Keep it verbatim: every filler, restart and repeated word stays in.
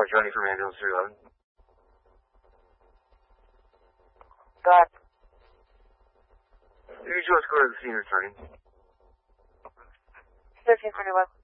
More Johnny from ambulance three eleven. Go ahead. You just go to the scene returning. thirteen hundred West.